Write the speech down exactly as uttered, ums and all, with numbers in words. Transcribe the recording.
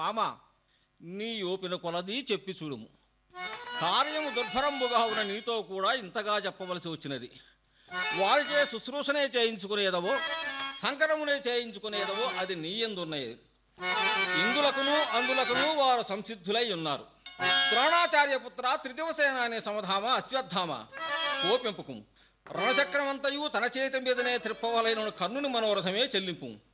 మామ, నీ ఓపిన కొలది చెప్పి చూడుము. కార్యము దుర్భరంబుగా ఉన్న నీతో కూడా ఇంతగా చెప్పవలసి వచ్చినది. వారికే శుశ్రూషనే చేయించుకునేదవో సంకరమునే చేయించుకునేదవో అది నీ యందున్నది. ఇందులకును అందులకును వారు సంసిద్ధులై ఉన్నారు. ద్రోణాచార్యపుత్ర త్రిదివసేన అనే సమధామ అశ్వత్థామ, కోపింపుకు రణచక్రమంతయు తన చేతి మీదనే త్రిప్పవలైన కర్ణుని మనోరథమే చెల్లింపు.